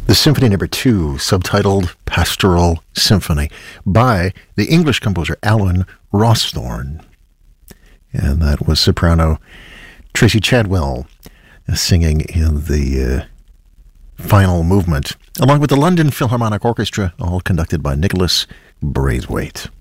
The Symphony Number 2, subtitled Pastoral Symphony, by the English composer Alan Rawsthorne. And that was soprano Tracy Chadwell singing in the final movement, along with the London Philharmonic Orchestra, all conducted by Nicholas Braithwaite.